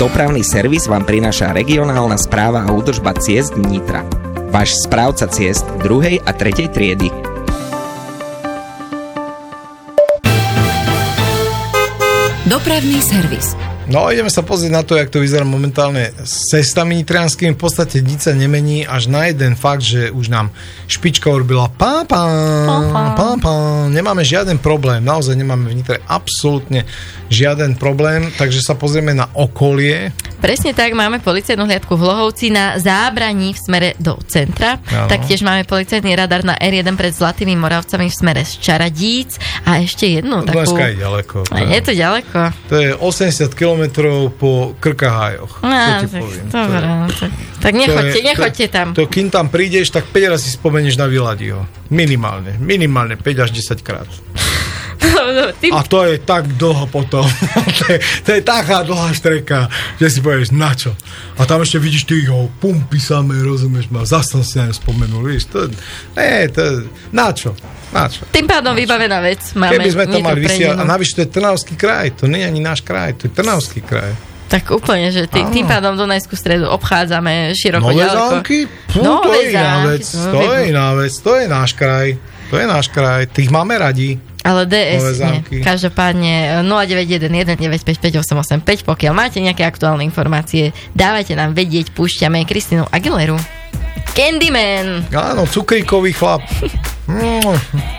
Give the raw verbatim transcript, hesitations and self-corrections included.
Dopravný servis vám prináša regionálna správa a údržba ciest Nitra. Váš správca ciest druhej a tretej triedy. Dopravný servis. No, ideme sa pozrieť na to, jak to vyzerá momentálne s cestami nitrianskými. V podstate nič sa nemení až na jeden fakt, že už nám špička urobila pá, pá, pá, pá. Nemáme žiaden problém, naozaj nemáme v Nitre absolútne žiaden problém, takže sa pozrieme na okolie. Presne tak, máme policajnú hliadku v Hlohovci na Zábraní v smere do centra. Ano. Taktiež máme policajný radar na er jeden pred Zlatými Moravcami v smere z Čaradíc a ešte jednu no, takú... Dneska je ďaleko. To je... je to ďaleko. To je osemdesiat kilometrov po Krkahájoch. No, tak, dobré, no, tak, tak nechoďte, to je, nechoďte tam. To, to, kým tam prídeš, tak päť razy si spomenieš na Viladiho. Minimálne. Minimálne päť až desať krát. A to je tak dlho potom. to, je, to je taká dlhá štreka, že si povieš, na čo? A tam ešte vidíš tých pumpy samé, rozumieš ma, zase som si na ne spomenul, víš, to, nie, to, na čo? Na čo? Tým pádom vybavená vec. Máme, keby sme to mali vysielať, a navyše to je Trnavský kraj, to nie je ani náš kraj, to je Trnavský kraj. Tak úplne, že tý, tým pádom Dunajskú stredu obchádzame široko Nové ďaleko. Zámky? Fú, to je iná vec, to je iná vec, to je náš kraj, to je náš kraj, tých máme radi. Ale dé es nie. Každopádne nula deväť jeden jeden deväť päť päť osem osem päť, pokiaľ máte nejaké aktuálne informácie, dávajte nám vedieť, púšťame Kristínu Aguileru. Candyman. Áno, cukríkový chlap.